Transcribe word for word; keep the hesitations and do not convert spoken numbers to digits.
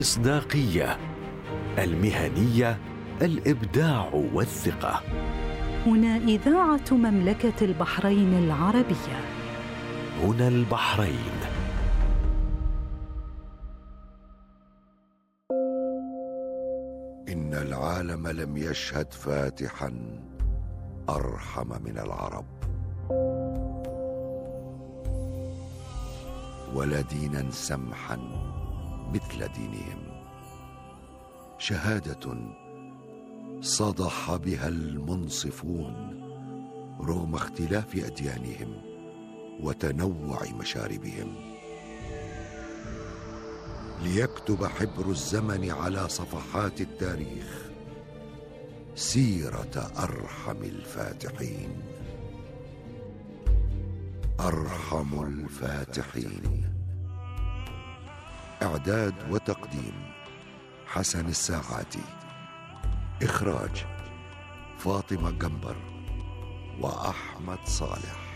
المصداقية، المهنية، الإبداع والثقة. هنا إذاعة مملكة البحرين العربية. هنا البحرين. إن العالم لم يشهد فاتحا أرحم من العرب، ولا دينا سمحا مثل دينهم، شهادة صدح بها المنصفون رغم اختلاف أديانهم وتنوع مشاربهم، ليكتب حبر الزمن على صفحات التاريخ سيرة أرحم الفاتحين. أرحم الفاتحين. إعداد وتقديم حسن الساعاتي. إخراج فاطمة جنبر وأحمد صالح.